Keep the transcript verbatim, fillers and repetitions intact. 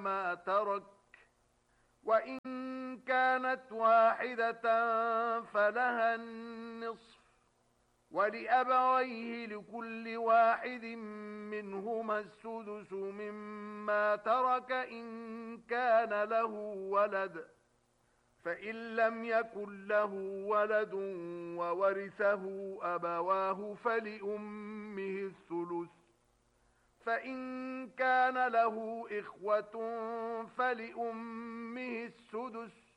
ما ترك، وإن كانت واحدة فلها النصف، ولأبويه لكل واحد منهما السدس مما ترك إن كان له ولد، فإن لم يكن له ولد وورثه أبواه فلأمه الثلث، فإن كان له إخوة فلأمه السدس،